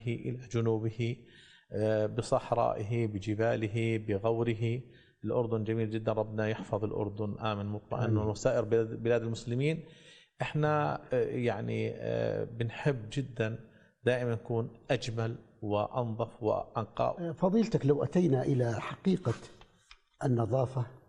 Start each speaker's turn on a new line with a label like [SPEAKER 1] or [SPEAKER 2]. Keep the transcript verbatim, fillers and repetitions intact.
[SPEAKER 1] إلى جنوبه، بصحرائه، بجباله، بغوره. الأردن جميل جدا، ربنا يحفظ الأردن آمن مطمئن وسائر بلاد المسلمين. احنا يعني بنحب جدا دائما نكون أجمل وأنظف وأنقى.
[SPEAKER 2] فضيلتك، لو أتينا إلى حقيقة النظافة